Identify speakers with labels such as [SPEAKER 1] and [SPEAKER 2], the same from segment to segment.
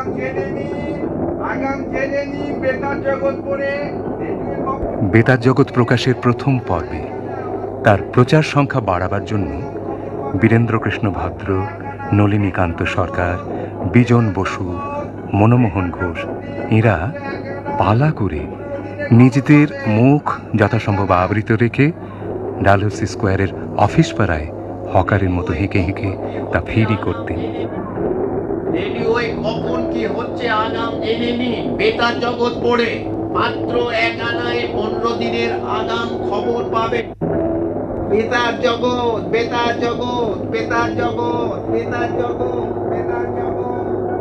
[SPEAKER 1] বেতার জগৎ প্রকাশের প্রথম পর্বে তার প্রচার সংখ্যা বাড়াবার জন্য বীরেন্দ্রকৃষ্ণ ভাদ্র, নলিনীকান্ত সরকার, বিজন বসু, মনমোহন ঘোষ এরা পালা করে নিজেদের মুখ যথাসম্ভব আবৃত রেখে ডালহৌসি স্কোয়ারের অফিস পাড়ায় হকারের মতো হেঁকে হেঁকে তা ফিরি করতেন।
[SPEAKER 2] রেডিওয় কখন কি হচ্ছে আগাম জেনে নিন বেতার জগৎ পড়ে। মাত্র 1 আনায় 15 দিনের আগাম খবর পাবে। বেতার জগৎ, বেতার জগৎ, বেতার জগৎ, বেতার জগৎ, বেতার জগৎ।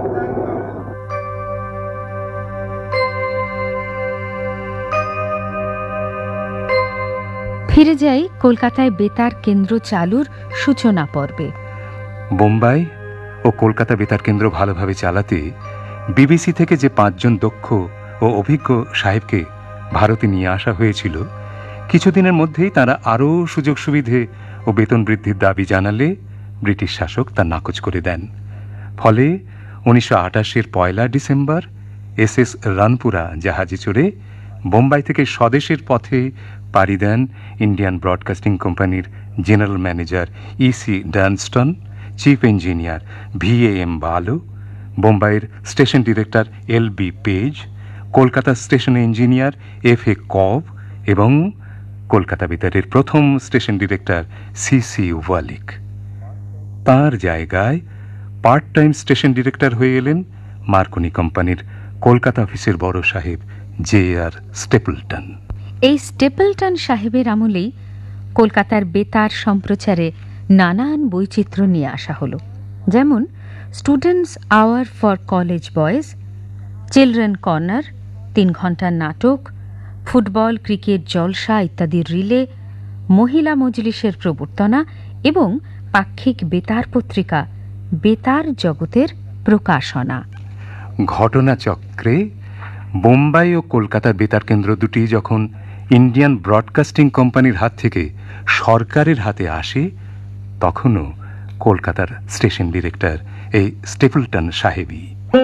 [SPEAKER 3] ফিরে যাই কলকাতায় বেতার কেন্দ্র চালুর সূচনা পর্বে।
[SPEAKER 1] বোম্বাই ও কলকাতা বেতার কেন্দ্র ভালোভাবে চালাতে বিবিসি থেকে যে 5 জন দক্ষ ও অভিজ্ঞ সাহেবকে ভারতে নিয়ে আসা হয়েছিল, কিছুদিনের মধ্যেই তারা আরও সুযোগ সুবিধে ও বেতন বৃদ্ধির দাবি জানালে ব্রিটিশ শাসক তা নাকচ করে দেন। ফলে 1928-এর 1 ডিসেম্বর এসএস রানপুরা জাহাজে চড়ে বোম্বাই থেকে স্বদেশের পথে পাড়ি দেন ইন্ডিয়ান ব্রডকাস্টিং কোম্পানির general manager EC ডানস্টন, chief engineer VAM বালো, বোম্বাইয়ের station director LB page, Kolkata station engineer FA কব এবং কলকাতা বেতারের প্রথম স্টেশন ডিরেক্টর CC ওয়ালিক। তার জায়গায় পার্ট টাইম স্টেশন ডিরেক্টর হয়ে এলেন মার্কনি কোম্পানির কলকাতা অফিসের বড় সাহেব JR স্টেপলটন।
[SPEAKER 3] এই স্টেপলটন সাহেবের আমলেই কলকাতার বেতার সম্প্রচারে নানান বৈচিত্র্য নিয়ে আসা হলো, যেমন students hour for college boys, children corner, 3 ঘন্টার নাটক, ফুটবল ক্রিকেট জলসা ইত্যাদির রিলে, মহিলা মজলিসের প্রবর্তনা এবং পাক্ষিক বেতার পত্রিকা বেতার জগতের প্রকাশনা।
[SPEAKER 1] ঘটনাচক্রে বোম্বাই ও কলকাতা বেতার কেন্দ্র দুটি যখন ইন্ডিয়ান ব্রডকাস্টিং কোম্পানির হাত থেকে সরকারের হাতে আসে, তখনও কলকাতার স্টেশন ডিরেক্টর এই স্টেপলটন সাহেবই।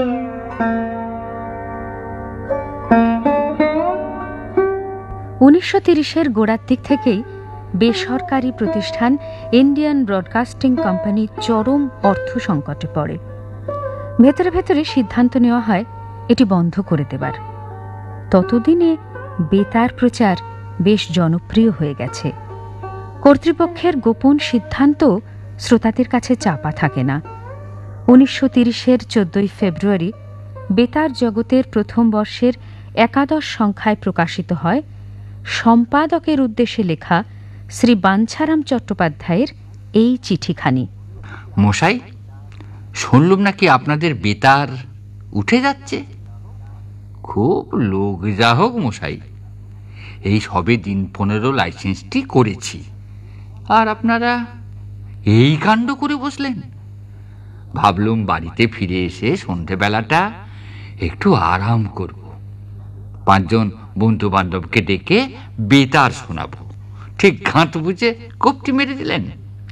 [SPEAKER 3] 1930-এর গোড়ার দিক থেকেই বেসরকারি প্রতিষ্ঠান ইন্ডিয়ান ব্রডকাস্টিং কোম্পানি চরম অর্থ সংকটে পড়ে। ভেতরে ভেতরে সিদ্ধান্ত নেওয়া হয় এটি বন্ধ করে দেবার। ততদিনে বেতার প্রচার বেশ জনপ্রিয় হয়ে গেছে। কর্তৃপক্ষের গোপন সিদ্ধান্ত শ্রোতাদের কাছে চাপা থাকে না। 1930-এর 14 ফেব্রুয়ারি বেতার জগতের প্রথম বর্ষের 11 সংখ্যায় প্রকাশিত হয় সম্পাদকের উদ্দেশ্যে লেখা শ্রী বাঞ্ছারাম চট্টোপাধ্যায়ের এই চিঠিখানি।
[SPEAKER 4] মশাই, শুনলুম নাকি আপনাদের বেতার উঠে যাচ্ছে। খুব লোক যা হোক মশাই, এই সবে দিন 15 লাইসেন্সটি করেছি, আর আপনারা এই কাণ্ড করে বসলেন। ভাবলুম বাড়িতে ফিরে এসে সন্ধেবেলাটা একটু আরাম করব, 5 জন বন্ধু বান্ধবকে ডেকে বেতার শোনাবো। ঠিক ঘাঁট বুঝে কোপটি মেরে দিলেন।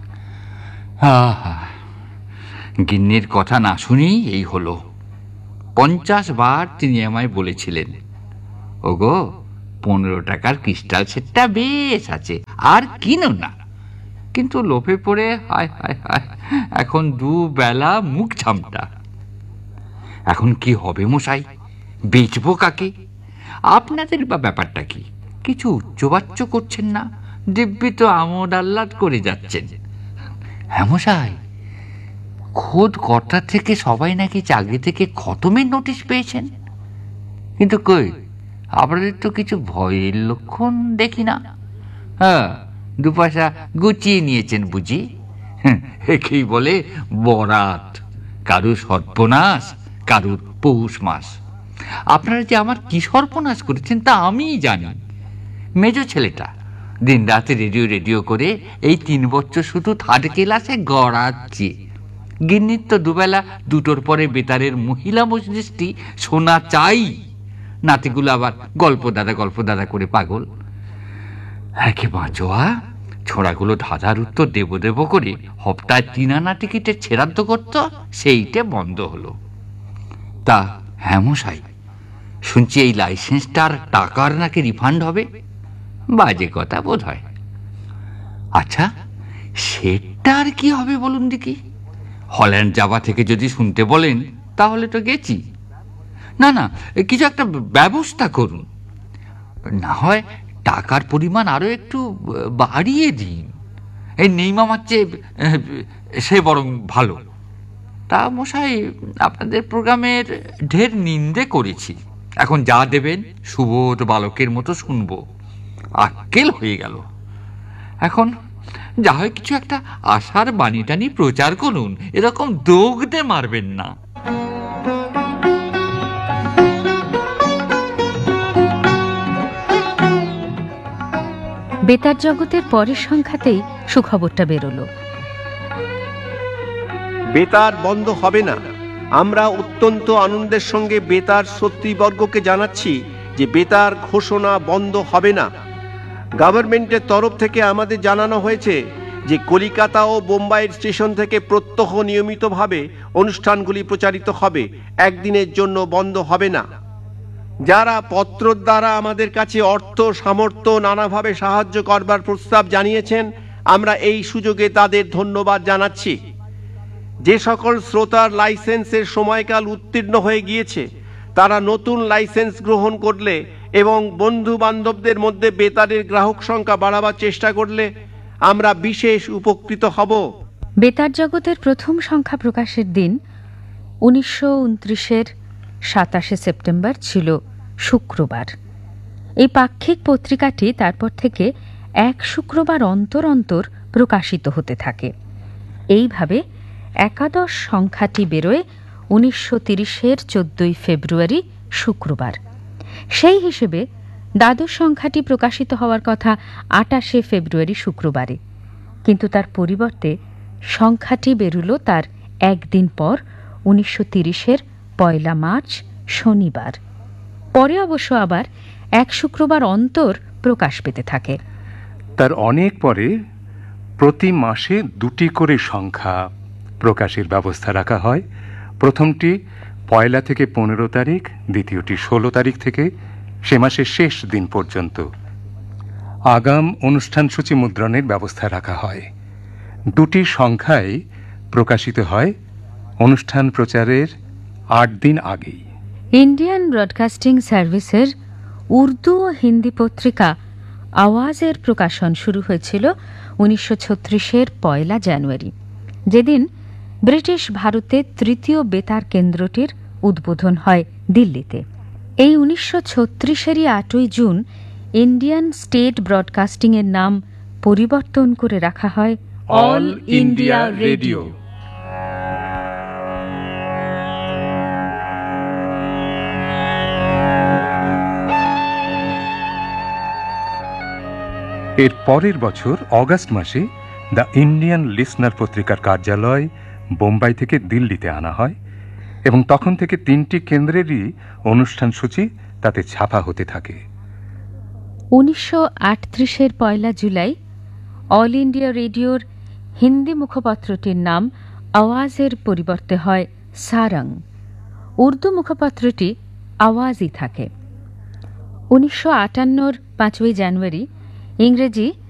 [SPEAKER 4] গিন্নির কথা না শুনেই এই হলো। 50 বার তিনি আমায় বলেছিলেন, ওগো 15 টাকার ক্রিস্টাল সেটটা বেশ আছে, আর কিনো না। কিন্তু লোভে পড়ে হায় হায় হায়, এখন 2 বেলা মুখ ঝামটা। এখন কি হবে মশাই? বেচবো কাকে? আপনাদের বা ব্যাপারটা কি? কিছু উচ্চবাচ্য করছেন না, দিব্যি তো আমোদ আহ্লাদ করে যাচ্ছেন। হ্যাঁ মশাই, খোদ কর্তা থেকে সবাই নাকি চাকরি থেকে খতমের নোটিশ পেয়েছেন। কিন্তু কই, আপনাদের তো কিছু ভয়ের লক্ষণ দেখি না। হ্যাঁ, 2 পয়সা গুছিয়ে নিয়েছেন বুঝি। একেই বলে বরাত, কারুর সর্বনাশ, কারুর পৌষ মাস। আপনারা যে আমার কি সর্বনাশ করেছেন তা আমিই জানি। মেজ ছেলেটা দিন রাতে রেডিও করে এই 3 বছর শুধু 3rd ক্লাসে গড়াচ্ছে। গিন্নির তো 2 বেলা 2টোর পরে বেতারের মহিলা মজলিসটি শোনা চাই। নাতিগুলো আবার গল্প দাদা করে পাগল। একে বাঁচোয়া ছোড়াগুলো ধাঁধার উত্তর দেব করে হপ্তায় 3 আনা টিকিটের ছেড়ান্ত করত, সেইটে বন্ধ হলো। তা হ্যাঁ মশাই, শুনছি এই লাইসেন্সটার টাকার নাকি রিফান্ড হবে। বাজে কথা বোধ হয়। আচ্ছা, সেটা আর কি হবে বলুন দেখি? হল্যান্ড যাওয়া থেকে যদি শুনতে বলেন তাহলে তো গেছি। না না, কিছু একটা ব্যবস্থা করুন, না হয় টাকার পরিমাণ আরো একটু বাড়িয়ে দিন। এই নেই মামার চেয়ে সে বরং ভালো। তা মশাই, আপনাদের প্রোগ্রামের ঢের নিন্দে করেছি, এখন যা দেবেন সুবোধ বালকের মতো শুনবো, আক্কেল হয়ে গেল। এখন যা হয় কিছু একটা আশার বাণী টানি প্রচার করুন, এরকম দোগদে মারবেন না।
[SPEAKER 3] বেতার জগতের পরের সংখ্যাতেই সুখবরটা বেরোলো।
[SPEAKER 5] বেতার বন্ধ হবে না। আমরা অত্যন্ত আনন্দের সঙ্গে বেতার শ্রোতৃবর্গকে জানাচ্ছি যে বেতার ঘোষণা বন্ধ হবে না। গভর্নমেন্টের তরফ থেকে আমাদের জানানো হয়েছে যে কলিকাতা ও বোম্বাইয়ের স্টেশন থেকে প্রত্যহ নিয়মিতভাবে অনুষ্ঠানগুলি প্রচারিত হবে, একদিনের জন্য বন্ধ হবে না। যারা পত্র দ্বারা আমাদের কাছে অর্থ সামর্থ্য নানাভাবে সাহায্য করবার প্রস্তাব জানিয়েছেন, আমরা এই সুযোগে তাদের ধন্যবাদ জানাচ্ছি। যে সকল শ্রোতার লাইসেন্সের সময়কাল উত্তীর্ণ হয়ে গিয়েছে, তারা নতুন লাইসেন্স গ্রহণ করলে এবং বন্ধু বান্ধবদের মধ্যে বেতারের গ্রাহক সংখ্যা বাড়াবার চেষ্টা করলে আমরা বিশেষ উপকৃত হব।
[SPEAKER 3] বেতার জগতের প্রথম সংখ্যা প্রকাশের দিন 1929-এর 27শে সেপ্টেম্বর ছিল শুক্রবার। এই পাক্ষিক পত্রিকাটি তারপর থেকে এক শুক্রবার অন্তর অন্তর প্রকাশিত হতে থাকে। এইভাবে একাদশ সংখ্যাটি বেরোয় 1930-এর 14ই ফেব্রুয়ারি শুক্রবার। সেই হিসেবে দ্বাদশ সংখ্যাটি প্রকাশিত হওয়ার কথা 28শে ফেব্রুয়ারি শুক্রবারে, কিন্তু তার পরিবর্তে সংখ্যাটি বেরুল তার একদিন পর 1930-এর 1 মার্চ শনিবার। পরে অবশ্য আবার এক শুক্রবার অন্তর প্রকাশ পেতে থাকে।
[SPEAKER 1] তার অনেক পরে প্রতি মাসে 2টি করে সংখ্যা প্রকাশের ব্যবস্থা রাখা হয়। প্রথমটি 1 থেকে 15 তারিখ, দ্বিতীয়টি 16 তারিখ থেকে সে মাসের শেষ দিন পর্যন্ত। আগাম অনুষ্ঠানসূচি মুদ্রণের ব্যবস্থা রাখা হয়। 2টি সংখ্যাই প্রকাশিত হয় অনুষ্ঠান প্রচারের 8 দিন আগেই।
[SPEAKER 3] ইন্ডিয়ান ব্রডকাস্টিং সার্ভিসের উর্দু ও হিন্দি পত্রিকা আওয়াজের প্রকাশন শুরু হয়েছিল 1936-এর 1 জানুয়ারি, যেদিন ব্রিটিশ ভারতের তৃতীয় বেতার কেন্দ্রটির উদ্বোধন হয় দিল্লিতে। এই 1936-এরই 8ই জুন ইন্ডিয়ান স্টেট ব্রডকাস্টিং এর নাম পরিবর্তন করে রাখা হয় অল ইন্ডিয়া রেডিও।
[SPEAKER 1] এর পরের বছর অগাস্ট মাসে দ্য ইন্ডিয়ান লিসনার পত্রিকার কার্যালয় বোম্বাই থেকে দিল্লিতে আনা হয় এবং তখন থেকে 3টি কেন্দ্রেরই অনুষ্ঠান সূচি তাতে ছাপা হতে থাকে।
[SPEAKER 3] 1938-এর 1 জুলাই অল ইন্ডিয়া রেডিওর হিন্দি মুখপত্রটির নাম আওয়াজের পরিবর্তে হয় সারং। উর্দু মুখপত্রটি আওয়াজই থাকে। 1958-র 5 জানুয়ারি ইংরেজি